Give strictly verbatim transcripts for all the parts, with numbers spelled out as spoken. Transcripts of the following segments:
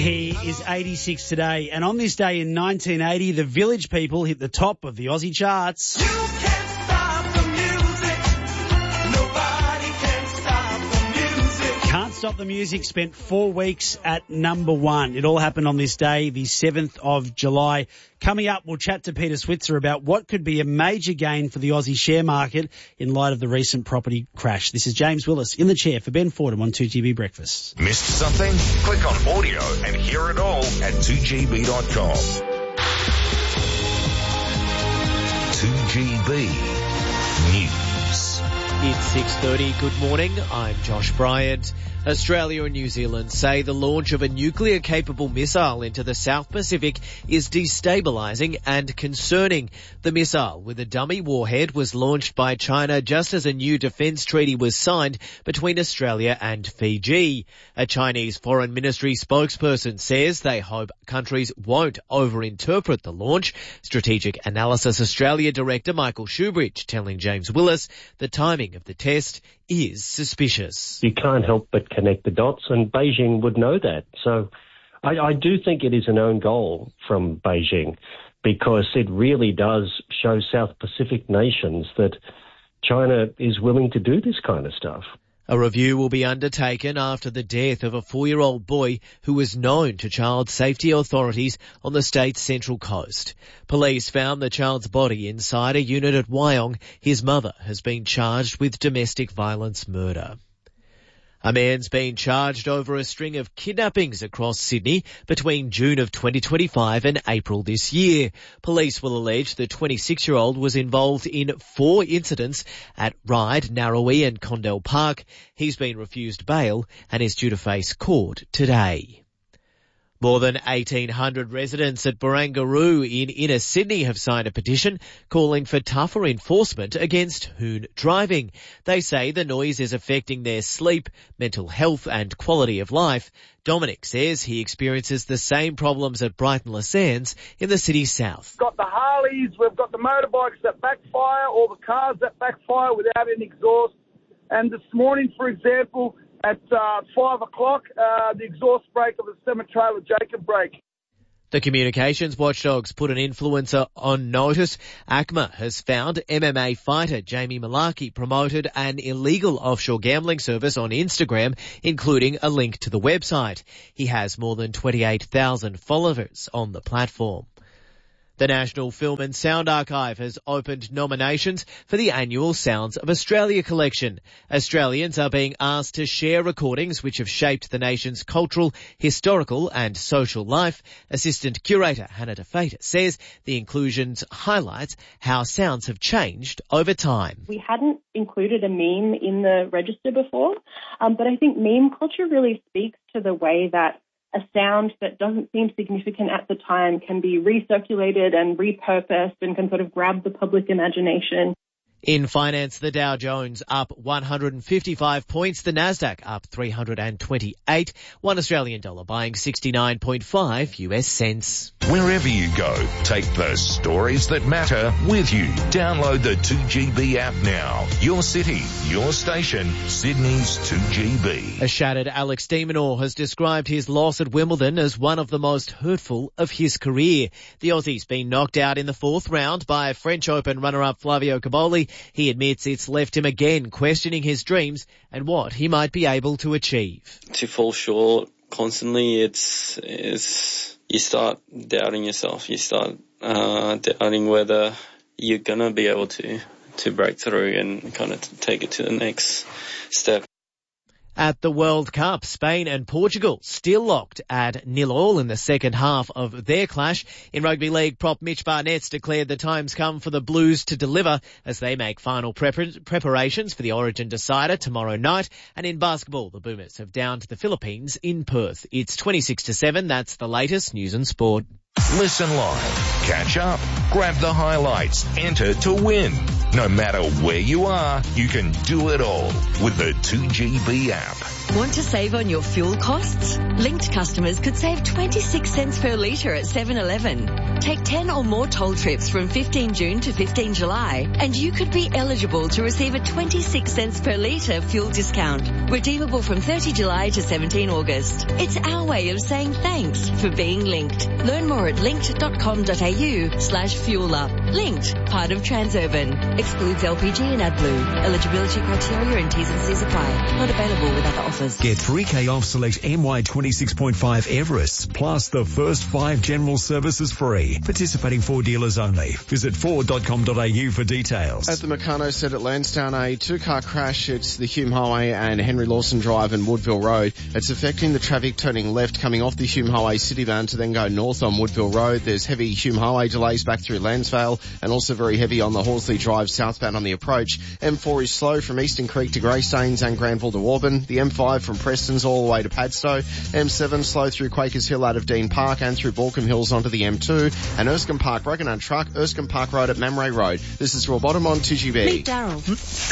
He is eighty-six today, and on this day in nineteen eighty, the Village People hit the top of the Aussie charts. You can't stop the music. Nobody can stop the music. Can't Stop the Music spent four weeks at number one. It all happened on this day, the seventh of July. Coming up, we'll chat to Peter Switzer about what could be a major gain for the Aussie share market in light of the recent property crash. This is James Willis in the chair for Ben Fordham on two G B Breakfast. Missed something? Click on audio and hear it all at two G B dot com. two G B News. It's six thirty. Good morning. I'm Josh Bryant. Australia and New Zealand say the launch of a nuclear-capable missile into the South Pacific is destabilising and concerning. The missile, with a dummy warhead, was launched by China just as a new defence treaty was signed between Australia and Fiji. A Chinese Foreign Ministry spokesperson says they hope countries won't overinterpret the launch. Strategic Analysis Australia Director Michael Shoebridge telling James Willis the timing of the test is suspicious. You can't help but connect the dots, and Beijing would know that. So I, I do think it is an own goal from Beijing, because it really does show South Pacific nations that China is willing to do this kind of stuff. A review will be undertaken after the death of a four-year-old boy who was known to child safety authorities on the state's central coast. Police found the child's body inside a unit at Wyong. His mother has been charged with domestic violence murder. A man's been charged over a string of kidnappings across Sydney between June of twenty twenty-five and April this year. Police will allege the twenty-six-year-old was involved in four incidents at Ryde, Narrowee and Condell Park. He's been refused bail and is due to face court today. More than eighteen hundred residents at Barangaroo in inner Sydney have signed a petition calling for tougher enforcement against hoon driving. They say the noise is affecting their sleep, mental health and quality of life. Dominic says he experiences the same problems at Brighton Le Sands in the city south. We've got the Harleys, we've got the motorbikes that backfire, or the cars that backfire without any exhaust. And this morning, for example, at uh, five o'clock, uh, the exhaust brake of a semi-trailer Jacob brake. The communications watchdogs put an influencer on notice. A C M A has found M M A fighter Jamie Malarkey promoted an illegal offshore gambling service on Instagram, including a link to the website. He has more than twenty-eight thousand followers on the platform. The National Film and Sound Archive has opened nominations for the annual Sounds of Australia collection. Australians are being asked to share recordings which have shaped the nation's cultural, historical and social life. Assistant Curator Hannah DeFeta says the inclusions highlights how sounds have changed over time. We hadn't included a meme in the register before, um, but I think meme culture really speaks to the way that a sound that doesn't seem significant at the time can be recirculated and repurposed and can sort of grab the public imagination. In finance, the Dow Jones up one hundred fifty-five points, the Nasdaq up three hundred twenty-eight, one Australian dollar buying sixty-nine point five U S cents. Wherever you go, take the stories that matter with you. Download the two G B app now. Your city, your station, Sydney's two G B. A shattered Alex de Minaur has described his loss at Wimbledon as one of the most hurtful of his career. The Aussie's been knocked out in the fourth round by French Open runner-up Flavio Cobolli. He admits it's left him again questioning his dreams and what he might be able to achieve. To fall short constantly, it's, it's you start doubting yourself. You start uh, doubting whether you're going to be able to, to break through and kind of take it to the next step. At the World Cup, Spain and Portugal still locked at nil all in the second half of their clash. In rugby league, prop Mitch Barnett's declared the time's come for the Blues to deliver as they make final prepar- preparations for the Origin decider tomorrow night. And in basketball, the Boomers have downed the Philippines in Perth. It's twenty-six to seven. That's the latest news and sport. Listen live, catch up, grab the highlights, enter to win. No matter where you are, you can do it all with the two G B app. Want to save on your fuel costs? Linked customers could save twenty-six cents per litre at seven eleven. Take ten or more toll trips from fifteenth June to fifteenth July and you could be eligible to receive a twenty-six cents per litre fuel discount. Redeemable from thirtieth July to seventeenth August. It's our way of saying thanks for being linked. Learn more at linked.com.au slash fuel up. Linked, part of Transurban. Excludes L P G and AdBlue. Eligibility criteria and T's and C's apply. Not available with other offers. Get three K off select M Y twenty-six point five Everest, plus the first five general services free. Participating Ford dealers only. Visit ford dot com dot a u for details. At the Meccano set at Lansdowne, a two-car crash. It's the Hume Highway and Henry Lawson Drive and Woodville Road. It's affecting the traffic turning left coming off the Hume Highway citybound to then go north on Woodville Road. There's heavy Hume Highway delays back through Lansvale and also very heavy on the Horsley Drive southbound on the approach. M four is slow from Eastern Creek to Greystanes and Granville to Auburn. The M five from Preston's all the way to Padstow. M seven slow through Quakers Hill out of Dean Park and through Balcombe Hills onto the M two. And Erskine Park, Ruggenund Truck, Erskine Park Road at Mamre Road. This is Roy Bottom on two G B. Meet Daryl.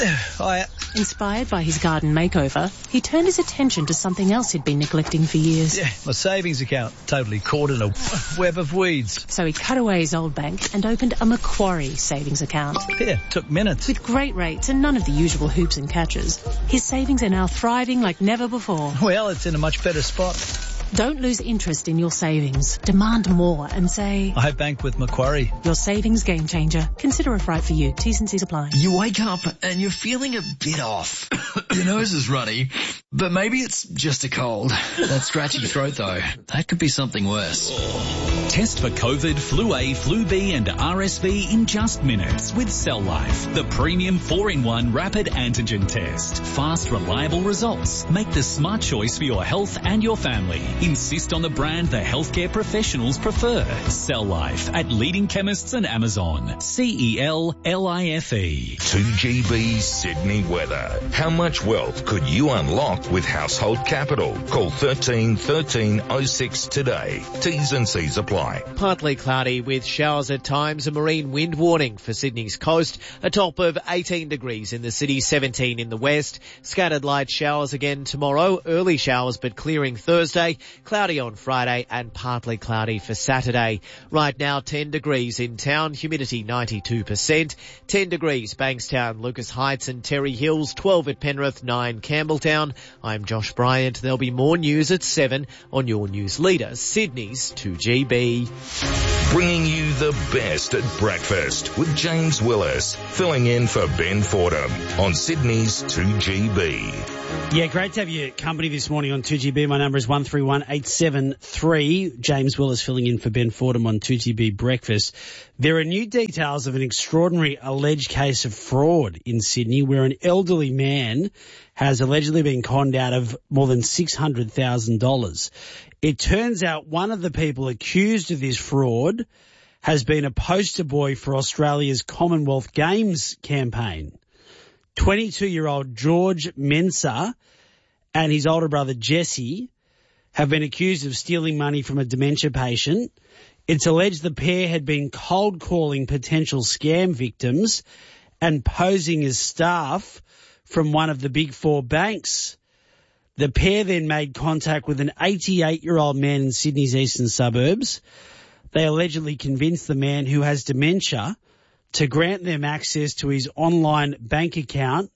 Hi. Inspired by his garden makeover, he turned his attention to something else he'd been neglecting for years. Yeah, my savings account, totally caught in a web of weeds. So he cut away his old bank and opened a Macquarie savings account. Yeah, took minutes. With great rates and none of the usual hoops and catches, his savings are now thriving like never before. Well, it's in a much better spot. Don't lose interest in your savings. Demand more and say, I bank with Macquarie. Your savings game changer. Consider if right for you. T's and C's apply. You wake up and you're feeling a bit off. Your nose is runny, but maybe it's just a cold. That scratchy throat though, that could be something worse. Test for COVID, Flu A, Flu B and R S V in just minutes with Cell Life, the premium four in one rapid antigen test. Fast, reliable results. Make the smart choice for your health and your family. Insist on the brand the healthcare professionals prefer. Cell Life at leading chemists and Amazon. C E L L I F E. two G B Sydney weather. How much wealth could you unlock with Household Capital? Call thirteen thirteen oh six today. T's and C's apply. Partly cloudy with showers at times. A marine wind warning for Sydney's coast. A top of eighteen degrees in the city, seventeen in the west. Scattered light showers again tomorrow. Early showers but clearing Thursday. Cloudy on Friday and partly cloudy for Saturday. Right now ten degrees in town. Humidity ninety-two percent. ten degrees Bankstown, Lucas Heights and Terry Hills. twelve at Penrith, nine Campbelltown. I'm Josh Bryant. There'll be more news at seven on your news leader, Sydney's two G B. Bringing you the best at breakfast with James Willis, filling in for Ben Fordham on Sydney's two G B. Yeah, great to have your company this morning on two G B. My number is one three one eight seven three. James Willis filling in for Ben Fordham on two G B Breakfast. There are new details of an extraordinary alleged case of fraud in Sydney where an elderly man has allegedly been conned out of more than six hundred thousand dollars. It turns out one of the people accused of this fraud has been a poster boy for Australia's Commonwealth Games campaign. twenty-two-year-old George Mensah and his older brother Jesse have been accused of stealing money from a dementia patient. It's alleged the pair had been cold calling potential scam victims and posing as staff from one of the big four banks. The pair then made contact with an eighty-eight-year-old man in Sydney's eastern suburbs. They allegedly convinced the man who has dementia to grant them access to his online bank account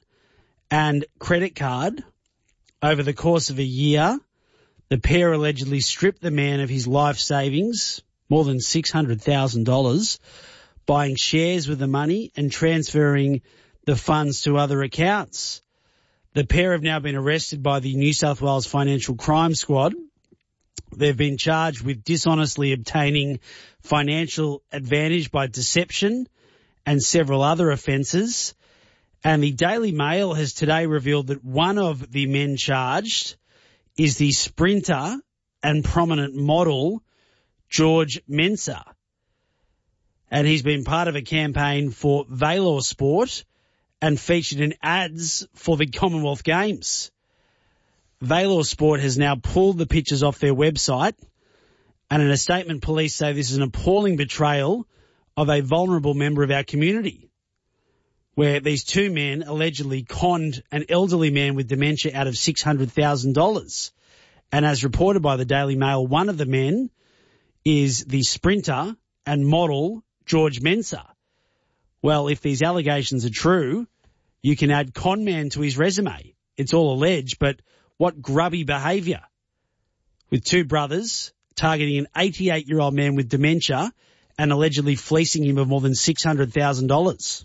and credit card. Over the course of a year, the pair allegedly stripped the man of his life savings, more than six hundred thousand dollars, buying shares with the money and transferring the funds to other accounts. The pair have now been arrested by the New South Wales Financial Crime Squad. They've been charged with dishonestly obtaining financial advantage by deception and several other offences. And the Daily Mail has today revealed that one of the men charged is the sprinter and prominent model George Mensah. And he's been part of a campaign for Valor Sport and featured in ads for the Commonwealth Games. Valor Sport has now pulled the pictures off their website, and in a statement, police say this is an appalling betrayal of a vulnerable member of our community. where these two men allegedly conned an elderly man with dementia out of six hundred thousand dollars. And as reported by the Daily Mail, one of the men is the sprinter and model George Mensah. Well, if these allegations are true, you can add con man to his resume. It's all alleged, but what grubby behaviour. With two brothers targeting an eighty-eight-year-old man with dementia and allegedly fleecing him of more than six hundred thousand dollars.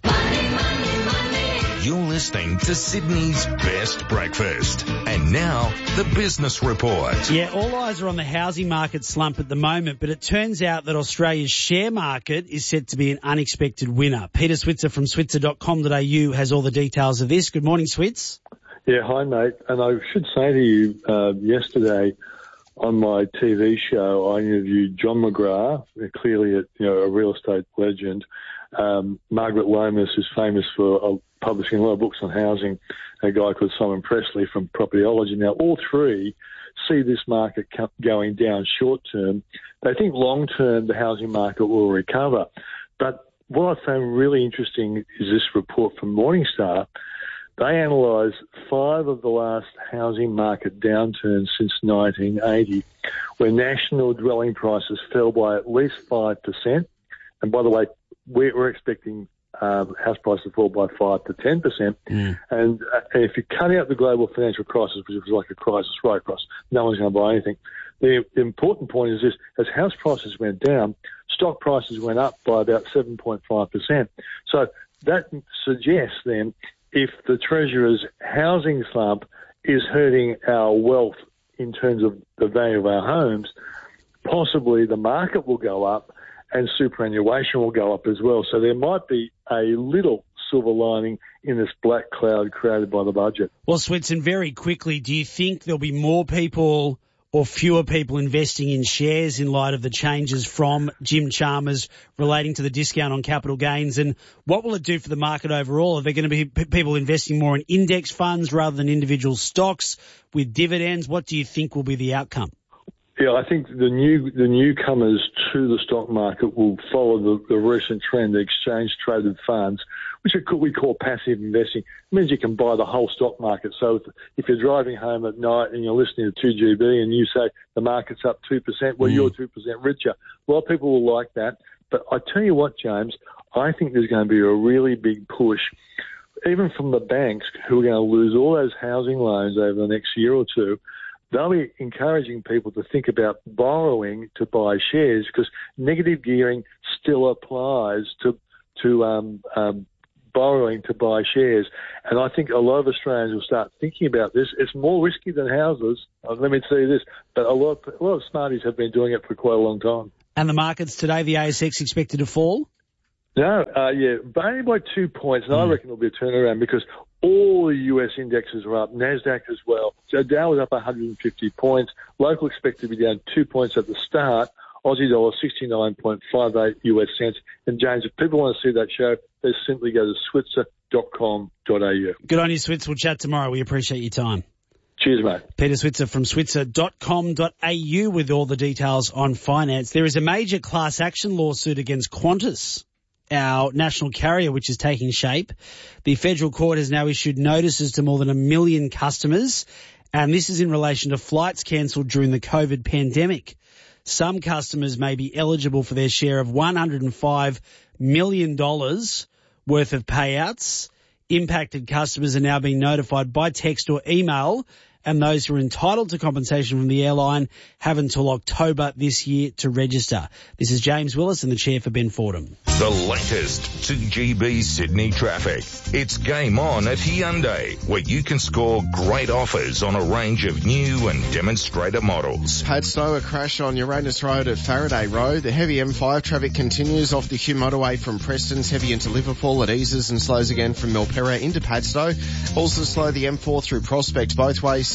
You're listening to Sydney's Best Breakfast. And now, the Business Report. Yeah, all eyes are on the housing market slump at the moment, but it turns out that Australia's share market is set to be an unexpected winner. Peter Switzer from switzer dot com dot a u has all the details of this. Good morning, Switz. Yeah, hi, mate. And I should say to you, uh, yesterday on my T V show, I interviewed John McGrath, clearly a, you know, a real estate legend. Um, Margaret Lomas is famous for uh, publishing a lot of books on housing, a guy called Simon Presley from Propertyology. Now, all three see this market co- going down short term. They think long term the housing market will recover. But what I found really interesting is this report from Morningstar. They analysed five of the last housing market downturns since nineteen eighty, where national dwelling prices fell by at least five percent. And by the way, we're, we're expecting um, house prices to fall by five to ten percent. Mm. And uh, if you cut out the global financial crisis, which was like a crisis right across, no one's going to buy anything. The, the important point is this: as house prices went down, stock prices went up by about seven point five percent. So that suggests then, if the Treasurer's housing slump is hurting our wealth in terms of the value of our homes, possibly the market will go up and superannuation will go up as well. So there might be a little silver lining in this black cloud created by the budget. Well, Switzer, very quickly, do you think there'll be more people or fewer people investing in shares in light of the changes from Jim Chalmers relating to the discount on capital gains? And what will it do for the market overall? Are there going to be p- people investing more in index funds rather than individual stocks with dividends? What do you think will be the outcome? Yeah, I think the new the newcomers to the stock market will follow the, the recent trend, the exchange-traded funds, which we call passive investing. It means you can buy the whole stock market. So if, if you're driving home at night and you're listening to two G B and you say the market's up two percent, well, mm. you're two percent richer. A lot of people will like that. But I tell you what, James, I think there's going to be a really big push, even from the banks, who are going to lose all those housing loans over the next year or two. They'll be encouraging people to think about borrowing to buy shares, because negative gearing still applies to to um, um, borrowing to buy shares. And I think a lot of Australians will start thinking about this. It's more risky than houses. Uh, let me tell you this, but a lot of, a lot of smarties have been doing it for quite a long time. And the markets today, the A S X expected to fall? No, uh, yeah, but only by two points, and mm. I reckon it'll be a turnaround because all the U S indexes are up, NASDAQ as well. So Dow was up one hundred fifty points. Local expected to be down two points at the start. Aussie dollar sixty-nine point five eight U S cents. And James, if people want to see that show, they simply go to switzer dot com dot a u. Good on you, Switz. We'll chat tomorrow. We appreciate your time. Cheers, mate. Peter Switzer from switzer dot com dot a u with all the details on finance. There is a major class action lawsuit against Qantas, our national carrier, which is taking shape. The federal court has now issued notices to more than a million customers, and this is in relation to flights cancelled during the COVID pandemic. Some customers may be eligible for their share of one hundred five million dollars worth of payouts. Impacted customers are now being notified by text or email, and those who are entitled to compensation from the airline have until October this year to register. This is James Willis and the chair for Ben Fordham. The latest two G B Sydney traffic. It's game on at Hyundai, where you can score great offers on a range of new and demonstrator models. Padstow, a crash on Uranus Road at Faraday Road. The heavy M five traffic continues off the Hume motorway from Preston's heavy into Liverpool. It eases and slows again from Milperra into Padstow. Also slow the M four through Prospect both ways.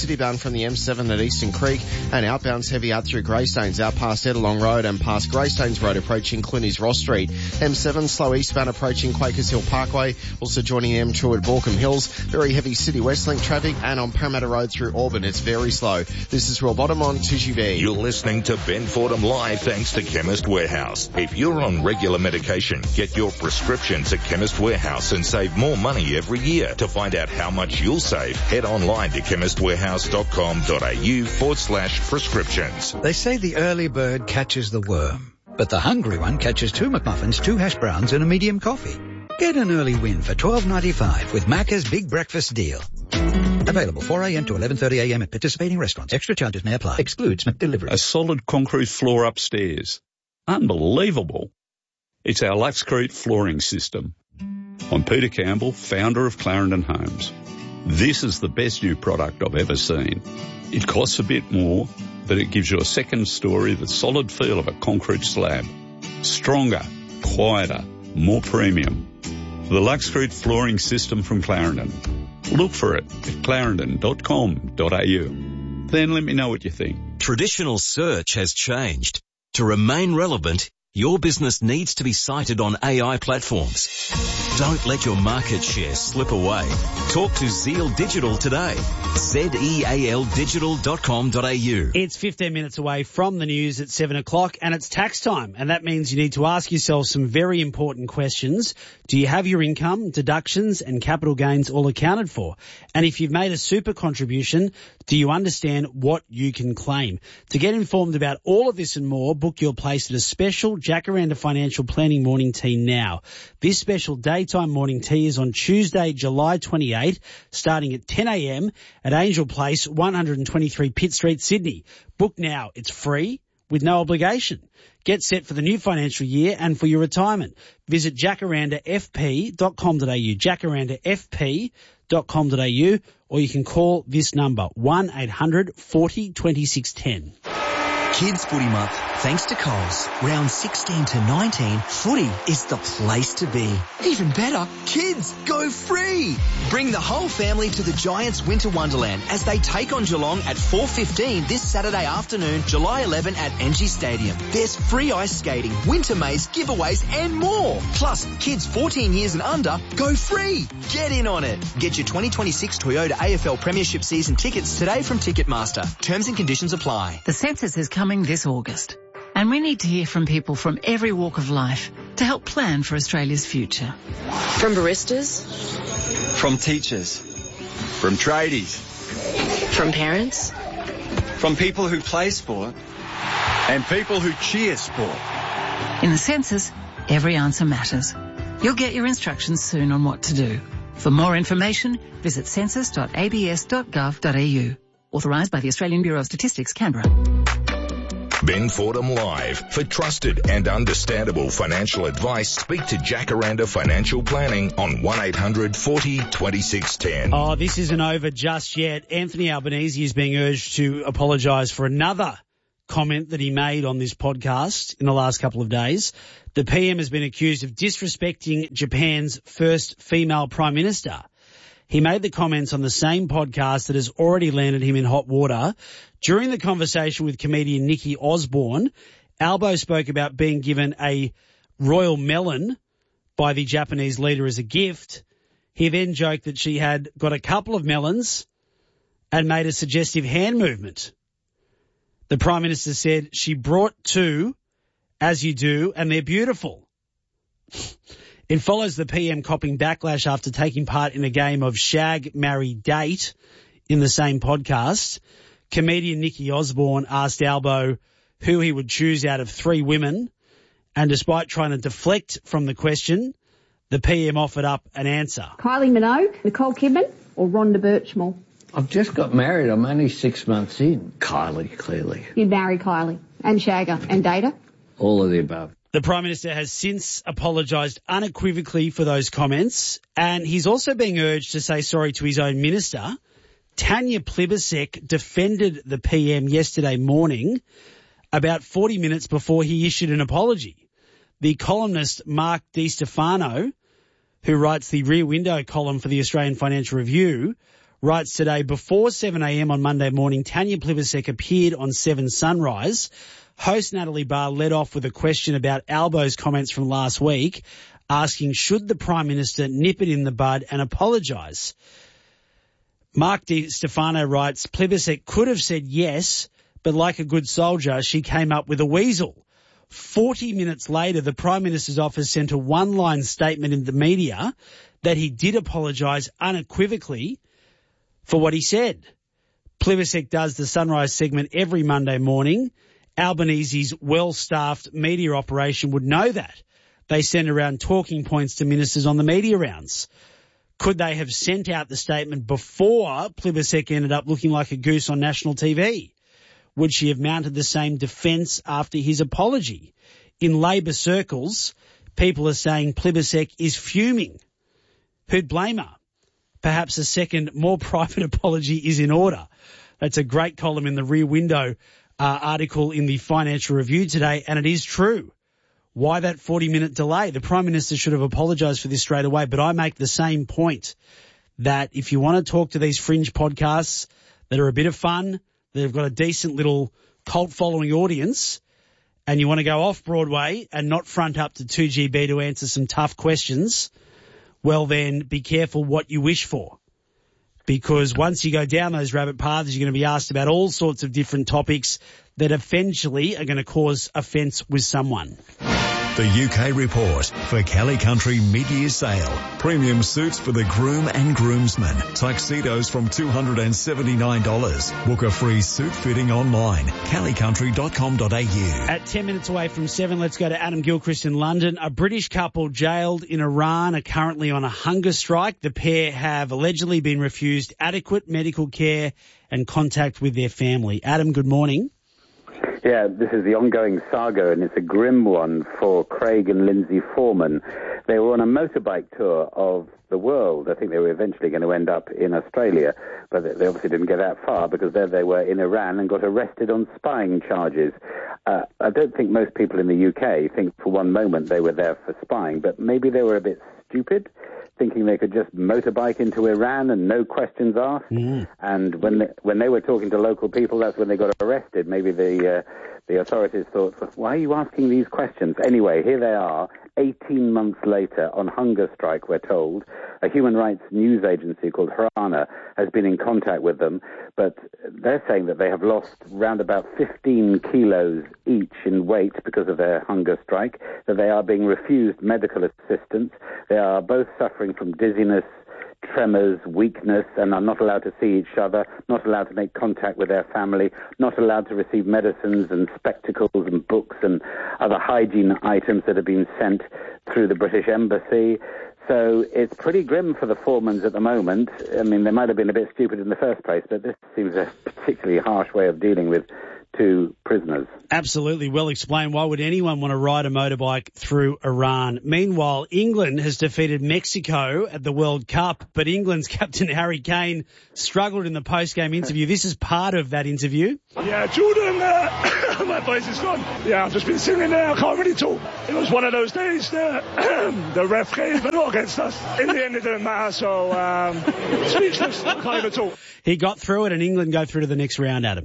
citybound from the M seven at Eastern Creek, and outbound's heavy out through Greystanes, out past Edelong Road and past Greystanes Road approaching Cluny's Ross Street. M seven slow eastbound approaching Quakers Hill Parkway, also joining M two at Borkham Hills. Very heavy City West Link traffic, and on Parramatta Road through Auburn, it's very slow. This is Royal Bottom on two G B. You're listening to Ben Fordham Live thanks to Chemist Warehouse. If you're on regular medication, get your prescriptions at Chemist Warehouse and save more money every year. To find out how much you'll save, head online to chemistwarehouse.com.au forward slash prescriptions. They say the early bird catches the worm, but the hungry one catches two McMuffins, two hash browns and a medium coffee. Get an early win for twelve ninety-five with Macca's Big Breakfast Deal. Available four a.m. to eleven thirty a.m. at participating restaurants. Extra charges may apply. Excludes McDelivery. A solid concrete floor upstairs. Unbelievable. It's our Luxcrete flooring system. I'm Peter Campbell, founder of Clarendon Homes. This is the best new product I've ever seen. It costs a bit more, but it gives you a second story, the solid feel of a concrete slab. Stronger, quieter, more premium. The Luxcrete flooring system from Clarendon. Look for it at clarendon dot com dot a u. Then let me know what you think. Traditional search has changed. To remain relevant, your business needs to be cited on A I platforms. Don't let your market share slip away. Talk to Zeal Digital today. Z E A L digital dot com dot a u. It's fifteen minutes away from the news at seven o'clock, and it's tax time. And that means you need to ask yourself some very important questions. Do you have your income, deductions and capital gains all accounted for? And if you've made a super contribution, do you understand what you can claim? To get informed about all of this and more, book your place at a special Jacaranda Financial Planning Morning Tea now. This special daytime morning tea is on Tuesday, July twenty-eighth, starting at ten a.m. at Angel Place, one twenty-three Pitt Street, Sydney. Book now. It's free with no obligation. Get set for the new financial year and for your retirement. Visit jacaranda f p dot com dot a u, jacaranda f p dot com dot a u, or you can call this number, one eight hundred forty twenty-six ten. Kids Footy Month, thanks to Coles. Round sixteen to nineteen, footy is the place to be. Even better, kids go free. Bring the whole family to the Giants Winter Wonderland as they take on Geelong at four fifteen this Saturday afternoon, July eleventh at N G Stadium. There's free ice skating, winter maze, giveaways and more. Plus, kids fourteen years and under go free. Get in on it. Get your twenty twenty-six Toyota A F L Premiership season tickets today from Ticketmaster. Terms and conditions apply. The census is coming this August, and we need to hear from people from every walk of life to help plan for Australia's future. From baristas, from teachers, from tradies, from parents, from people who play sport, and people who cheer sport. In the census, every answer matters. You'll get your instructions soon on what to do. For more information, visit census dot a b s dot gov dot a u. Authorised by the Australian Bureau of Statistics, Canberra. Ben Fordham Live. For trusted and understandable financial advice, speak to Jacaranda Financial Planning on one eight hundred forty twenty-six ten. Oh, this isn't over just yet. Anthony Albanese is being urged to apologise for another comment that he made on this podcast in the last couple of days. The P M has been accused of disrespecting Japan's first female Prime Minister. He made the comments on the same podcast that has already landed him in hot water. During the conversation with comedian Nikki Osborne, Albo spoke about being given a royal melon by the Japanese leader as a gift. He then joked that she had got a couple of melons and made a suggestive hand movement. The Prime Minister said she brought two, as you do, and they're beautiful. It follows the P M copping backlash after taking part in a game of Shag, Marry, Date in the same podcast. Comedian Nikki Osborne asked Albo who he would choose out of three women, and despite trying to deflect from the question, the P M offered up an answer. Kylie Minogue, Nicole Kidman or Rhonda Birchmore? I've just got married. I'm only six months in. Kylie, clearly. You'd marry Kylie and shag her and date her? All of the above. The Prime Minister has since apologised unequivocally for those comments, and he's also being urged to say sorry to his own minister. Tanya Plibersek defended the P M yesterday morning about forty minutes before he issued an apology. The columnist Mark DiStefano, who writes the Rear Window column for the Australian Financial Review, writes today, before seven a.m. on Monday morning, Tanya Plibersek appeared on seven Sunrise. Host Natalie Barr led off with a question about Albo's comments from last week, asking should the Prime Minister nip it in the bud and apologise. Mark Di Stefano writes, Plibersek could have said yes, but like a good soldier, she came up with a weasel. Forty minutes later, the Prime Minister's office sent a one-line statement in the media that he did apologise unequivocally for what he said. Plibersek does the Sunrise segment every Monday morning. Albanese's well-staffed media operation would know that. They send around talking points to ministers on the media rounds. Could they have sent out the statement before Plibersek ended up looking like a goose on national T V? Would she have mounted the same defence after his apology? In Labor circles, people are saying Plibersek is fuming. Who'd blame her? Perhaps a second, more private apology is in order. That's a great column in the Rear Window uh, article in the Financial Review today, and it is true. Why that forty-minute delay? The Prime Minister should have apologised for this straight away, but I make the same point that if you want to talk to these fringe podcasts that are a bit of fun, that have got a decent little cult following audience, and you want to go off Broadway and not front up to two G B to answer some tough questions, well then be careful what you wish for. Because once you go down those rabbit paths, you're going to be asked about all sorts of different topics that eventually are going to cause offence with someone. The U K Report for Kelly Country mid-year sale. Premium suits for the groom and groomsmen. Tuxedos from two hundred seventy-nine dollars. Book a free suit fitting online. kelly country dot com dot a u. At ten minutes away from seven, let's go to Adam Gilchrist in London. A British couple jailed in Iran are currently on a hunger strike. The pair have allegedly been refused adequate medical care and contact with their family. Adam, good morning. Yeah, this is the ongoing saga, and it's a grim one for Craig and Lindsay Foreman. They were on a motorbike tour of the world. I think they were eventually going to end up in Australia, but they obviously didn't get that far because there they were in Iran and got arrested on spying charges. Uh, I don't think most people in the U K think for one moment they were there for spying, but maybe they were a bit stupid, thinking they could just motorbike into Iran and no questions asked. Mm. And when they, when they were talking to local people, that's when they got arrested. Maybe the uh, the authorities thought, why are you asking these questions? Anyway, here they are, eighteen months later, on hunger strike, we're told. A human rights news agency called Harana has been in contact with them, but they're saying that they have lost round about fifteen kilos each in weight because of their hunger strike, that they are being refused medical assistance. They are both suffering from dizziness, tremors, weakness, and are not allowed to see each other, not allowed to make contact with their family, not allowed to receive medicines and spectacles and books and other hygiene items that have been sent through the British Embassy. So it's pretty grim for the Foremans at the moment. I mean, they might have been a bit stupid in the first place, but this seems a particularly harsh way of dealing with two prisoners. Absolutely. Well explained. Why would anyone want to ride a motorbike through Iran? Meanwhile, England has defeated Mexico at the World Cup, but England's captain Harry Kane struggled in the post-game interview. This is part of that interview. Yeah, Jordan, uh, my voice is gone. Yeah, I've just been singing there. I can't really talk. It was one of those days that the ref gave a lot against us. In the end, it didn't matter, so um, speechless. I can't even talk. He got through it, and England go through to the next round, Adam.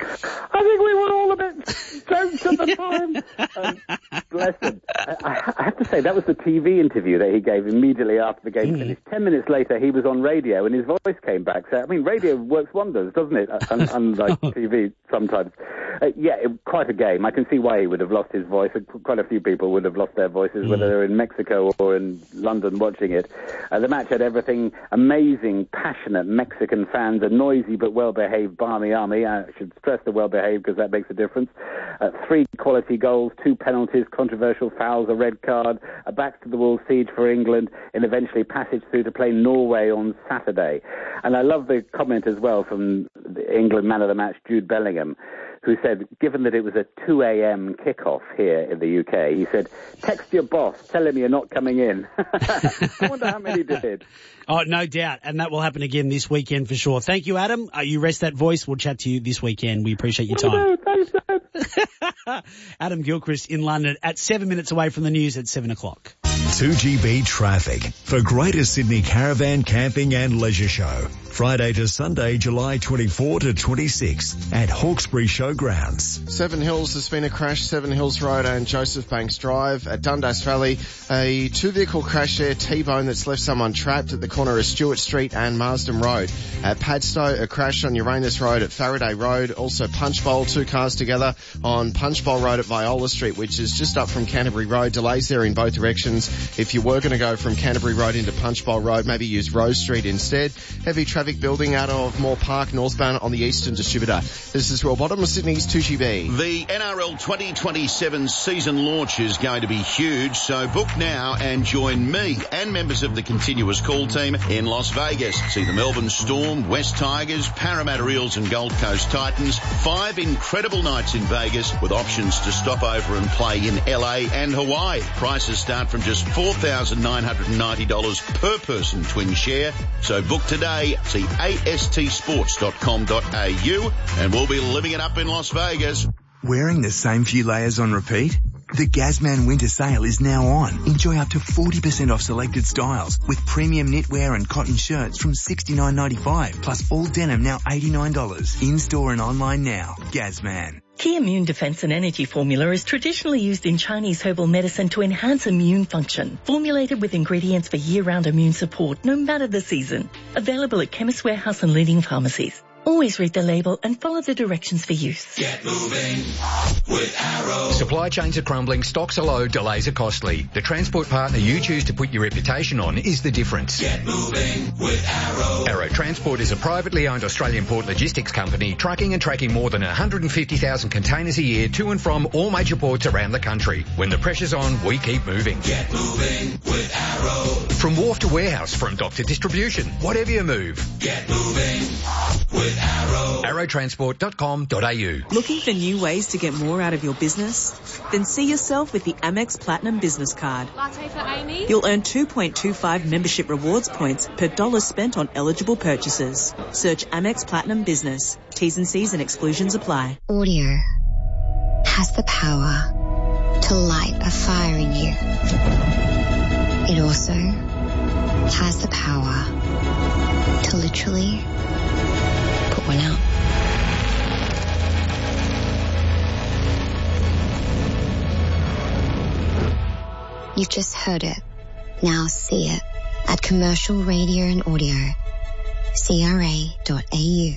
I think we were all a bit jokes at the time. Um, bless him. I, I have to say, that was the T V interview that he gave immediately after the game mm. finished. Ten minutes later, he was on radio, and his voice came back. So, I mean, radio works wonders, doesn't it? Un- unlike T V sometimes. Uh, yeah, it, quite a game. I can see why he would have lost his voice. Quite a few people would have lost their voices, mm. whether they're in Mexico or in London watching it. Uh, the match had everything. Amazing, passionate Mexican fans, a noisy but well-behaved Barmy Army. I should stress the well-behaved because that makes a difference. Uh, three quality goals, two penalties, controversial fouls, a red card, a back-to-the-wall siege for England, and eventually passage through to play Norway on Saturday. And I love the comment as well from the England man of the match, Jude Bellingham, who said, given that it was a two a.m. kickoff here in the U K, he said, text your boss, tell him you're not coming in. I wonder how many did. Oh, no doubt. And that will happen again this weekend for sure. Thank you, Adam. Uh, you rest that voice. We'll chat to you this weekend. We appreciate your time. Thanks, Dad. Adam Gilchrist in London at seven minutes away from the news at seven o'clock. two G B traffic for Greater Sydney Caravan Camping and Leisure Show. Friday to Sunday, July twenty-fourth to twenty-sixth at Hawkesbury Showgrounds. Seven Hills has been a crash, Seven Hills Road and Joseph Banks Drive. At Dundas Valley, a two-vehicle crash there, T-bone that's left someone trapped at the corner of Stewart Street and Marsden Road. At Padstow, a crash on Uranus Road at Faraday Road. Also Punchbowl, two cars together on Punchbowl Road at Viola Street, which is just up from Canterbury Road. Delays there in both directions. If you were going to go from Canterbury Road into Punchbowl Road, maybe use Rose Street instead. Heavy traffic building out of Moore Park, northbound on the Eastern Distributor. This is Royal Bottom of Sydney's two G B. The N R L twenty twenty-seven season launch is going to be huge, so book now and join me and members of the Continuous Call team in Las Vegas. See the Melbourne Storm, West Tigers, Parramatta Eels and Gold Coast Titans. Five incredible nights in Vegas with options to stop over and play in L A and Hawaii. Prices start from just four thousand nine hundred ninety dollars per person twin share. So book today. See A S T sports dot com dot A U and we'll be living it up in Las Vegas. Wearing the same few layers on repeat? The Gazman winter sale is now on. Enjoy up to forty percent off selected styles with premium knitwear and cotton shirts from sixty-nine ninety-five plus all denim now eighty-nine dollars. In-store and online now. Gazman. Key Immune Defense and Energy Formula is traditionally used in Chinese herbal medicine to enhance immune function. Formulated with ingredients for year-round immune support, no matter the season. Available at Chemist Warehouse and leading pharmacies. Always read the label and follow the directions for use. Get moving with Arrow. Supply chains are crumbling, stocks are low, delays are costly. The transport partner you choose to put your reputation on is the difference. Get moving with Arrow. Arrow Transport is a privately owned Australian port logistics company trucking and tracking more than one hundred fifty thousand containers a year to and from all major ports around the country. When the pressure's on, we keep moving. Get moving with Arrow. From wharf to warehouse, from dock to distribution, whatever you move. Get moving with Arrow. arrow transport dot com dot A U. Looking for new ways to get more out of your business? Then see yourself with the Amex Platinum Business Card. Latte for Amy? You'll earn two point two five membership rewards points per dollar spent on eligible purchases. Search Amex Platinum Business. T's and C's and exclusions apply. Audio has the power to light a fire in you. It also has the power to literally put one out. You've just heard it. Now see it at Commercial Radio and Audio. C R A dot A U.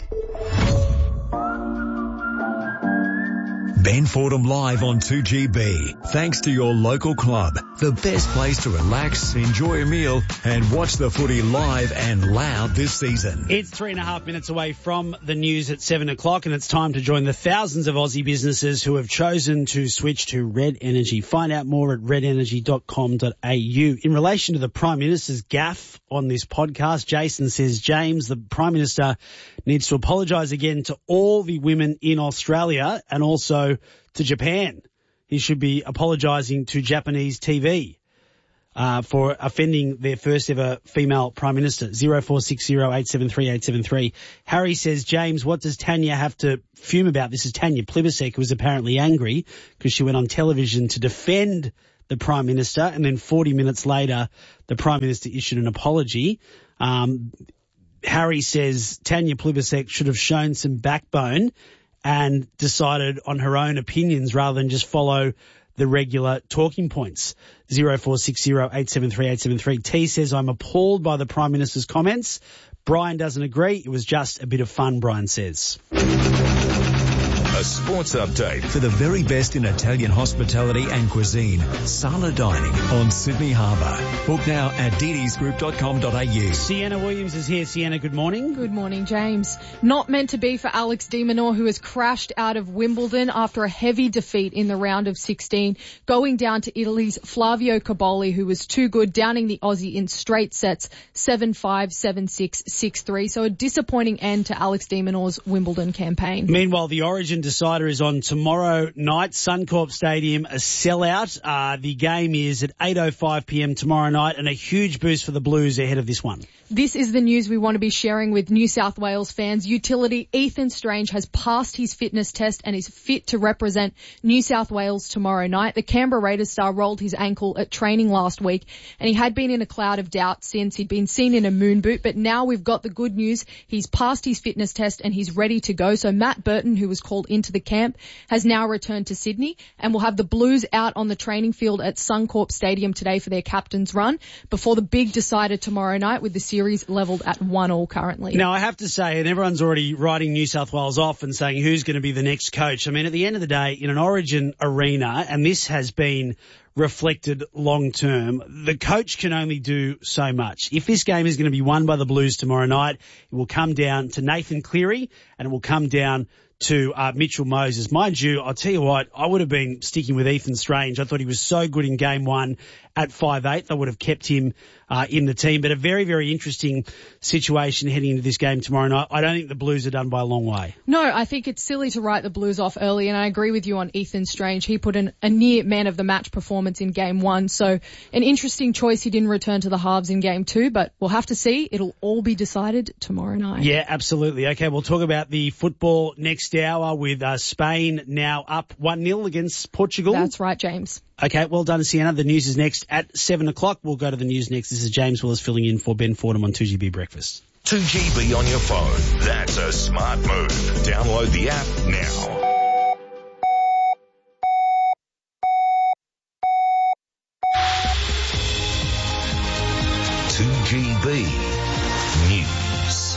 Ben Fordham live on two G B. Thanks to your local club. The best place to relax, enjoy a meal and watch the footy live and loud this season. It's three and a half minutes away from the news at seven o'clock and it's time to join the thousands of Aussie businesses who have chosen to switch to Red Energy. Find out more at red energy dot com dot A U. In relation to the Prime Minister's gaffe on this podcast, Jason says, James, the Prime Minister needs to apologise again to all the women in Australia and also to Japan. He should be apologising to Japanese T V uh, for offending their first ever female Prime Minister. zero four six zero eight seven three eight seven three. Harry says, James, what does Tanya have to fume about? This is Tanya Plibersek, who was apparently angry because she went on television to defend the Prime Minister and then forty minutes later the Prime Minister issued an apology. Um, Harry says Tanya Plibersek should have shown some backbone and decided on her own opinions rather than just follow the regular talking points. zero four six zero eight seven three eight seven three. T says, I'm appalled by the Prime Minister's comments. Brian doesn't agree. It was just a bit of fun, Brian says. A sports update. For the very best in Italian hospitality and cuisine, Sala Dining on Sydney Harbour. Book now at d ds group dot com dot A U. Sienna Williams is here. Sienna, good morning. Good morning, James. Not meant to be for Alex de Minaur, who has crashed out of Wimbledon after a heavy defeat in the round of sixteen, going down to Italy's Flavio Cobolli, who was too good, downing the Aussie in straight sets, seven five, seven six, six three. So a disappointing end to Alex de Minaur's Wimbledon campaign. Meanwhile, the Origin decider is on tomorrow night. Suncorp Stadium, a sellout. Uh, the game is at eight oh five p.m. tomorrow night, and a huge boost for the Blues ahead of this one. This is the news we want to be sharing with New South Wales fans. Utility Ethan Strange has passed his fitness test and is fit to represent New South Wales tomorrow night. The Canberra Raiders star rolled his ankle at training last week, and he had been in a cloud of doubt since. He'd been seen in a moon boot, but now we've got the good news. He's passed his fitness test and he's ready to go. So Matt Burton, who was called into the camp, has now returned to Sydney, and will have the Blues out on the training field at Suncorp Stadium today for their captain's run before the big decider tomorrow night, with the series levelled at one all currently. Now, I have to say, and everyone's already writing New South Wales off and saying who's going to be the next coach. I mean, at the end of the day, in an Origin arena, and this has been reflected long term, the coach can only do so much. If this game is going to be won by the Blues tomorrow night, it will come down to Nathan Cleary, and it will come down to uh, Mitchell Moses. Mind you, I'll tell you what, I would have been sticking with Ethan Strange. I thought he was so good in game one at five eighth. I would have kept him uh, in the team. But a very, very interesting situation heading into this game tomorrow night. I don't think the Blues are done by a long way. No, I think it's silly to write the Blues off early, and I agree with you on Ethan Strange. He put in a near man of the match performance in game one. So an interesting choice. He didn't return to the halves in game two, but we'll have to see. It'll all be decided tomorrow night. Yeah, absolutely. Okay, we'll talk about the football next hour with uh, Spain now up one nil against Portugal. That's right, James. Okay, well done, Sienna. The news is next at seven o'clock. We'll go to the news next. This is James Willis filling in for Ben Fordham on two G B Breakfast. two G B on your phone. That's a smart move. Download the app now. two G B News.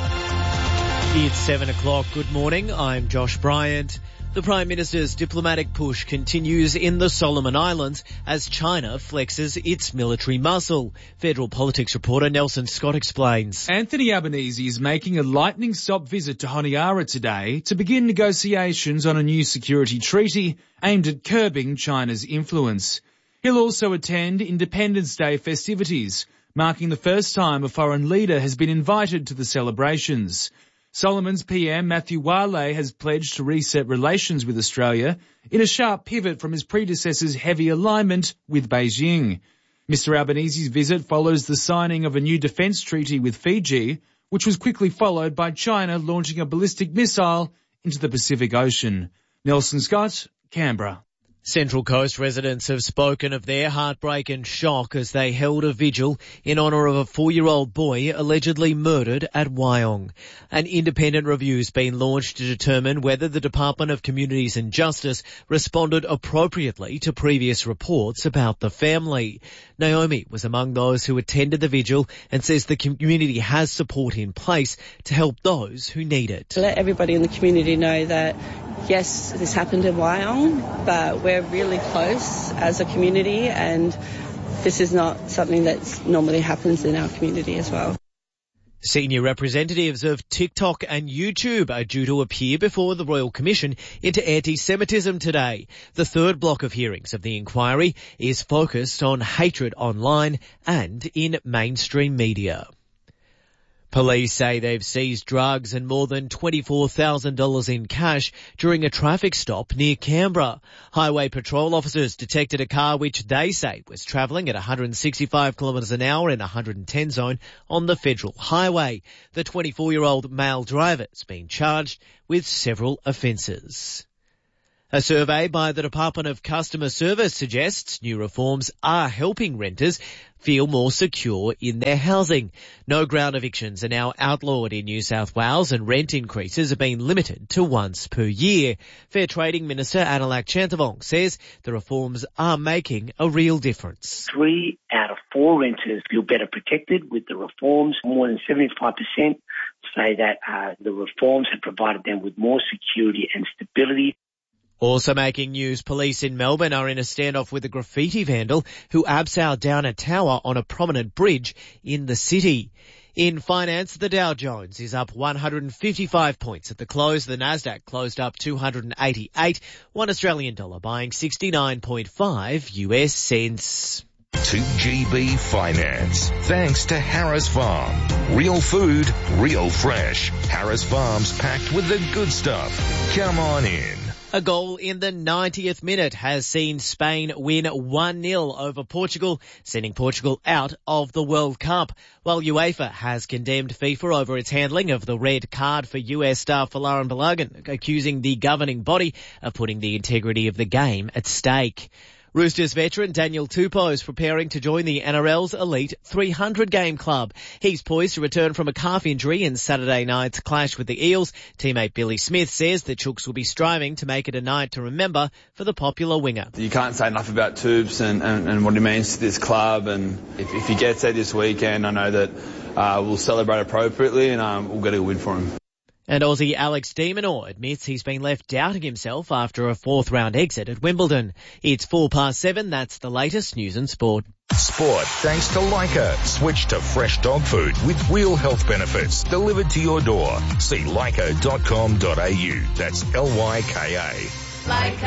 It's seven o'clock. Good morning. I'm Josh Bryant. The Prime Minister's diplomatic push continues in the Solomon Islands as China flexes its military muscle. Federal Politics reporter Nelson Scott explains. Anthony Albanese is making a lightning-stop visit to Honiara today to begin negotiations on a new security treaty aimed at curbing China's influence. He'll also attend Independence Day festivities, marking the first time a foreign leader has been invited to the celebrations. Solomon's P M Matthew Wale has pledged to reset relations with Australia in a sharp pivot from his predecessor's heavy alignment with Beijing. Mister Albanese's visit follows the signing of a new defence treaty with Fiji, which was quickly followed by China launching a ballistic missile into the Pacific Ocean. Nelson Scott, Canberra. Central Coast residents have spoken of their heartbreak and shock as they held a vigil in honour of a four-year-old boy allegedly murdered at Wyong. An independent review's been launched to determine whether the Department of Communities and Justice responded appropriately to previous reports about the family. Naomi was among those who attended the vigil and says the community has support in place to help those who need it. To let everybody in the community know that, yes, this happened in Wyong, but we're really close as a community, and this is not something that normally happens in our community as well. Senior representatives of TikTok and YouTube are due to appear before the Royal Commission into anti-Semitism today. The third block of hearings of the inquiry is focused on hatred online and in mainstream media. Police say they've seized drugs and more than twenty-four thousand dollars in cash during a traffic stop near Canberra. Highway patrol officers detected a car which they say was travelling at one hundred sixty-five kilometres an hour in a one hundred ten zone on the federal highway. The twenty-four-year-old male driver has been charged with several offences. A survey by the Department of Customer Service suggests new reforms are helping renters feel more secure in their housing. No ground evictions are now outlawed in New South Wales, and rent increases are being limited to once per year. Fair Trading Minister Anilak Chantavong says the reforms are making a real difference. Three out of four renters feel better protected with the reforms. More than seventy-five percent say that uh, the reforms have provided them with more security and stability. Also making news, police in Melbourne are in a standoff with a graffiti vandal who abseiled down a tower on a prominent bridge in the city. In finance, the Dow Jones is up one hundred fifty-five points at the close. The Nasdaq closed up two hundred eighty-eight, one Australian dollar buying sixty-nine point five U S cents. two G B Finance. Thanks to Harris Farm. Real food, real fresh. Harris Farm's packed with the good stuff. Come on in. A goal in the ninetieth minute has seen Spain win one nil over Portugal, sending Portugal out of the World Cup, while UEFA has condemned FIFA over its handling of the red card for U S star Folarin Balogun, accusing the governing body of putting the integrity of the game at stake. Roosters veteran Daniel Tupou is preparing to join the N R L's elite three hundred game club. He's poised to return from a calf injury in Saturday night's clash with the Eels. Teammate Billy Smith says the Chooks will be striving to make it a night to remember for the popular winger. You can't say enough about Tubes and, and, and what he means to this club, and if, if he gets there this weekend, I know that uh, we'll celebrate appropriately and um, we'll get a win for him. And Aussie Alex de Minaur admits he's been left doubting himself after a fourth round exit at Wimbledon. It's four past seven. That's the latest news and sport. Sport thanks to Leica. Switch to fresh dog food with real health benefits delivered to your door. See leica dot com dot a u. That's L Y K A. Leica.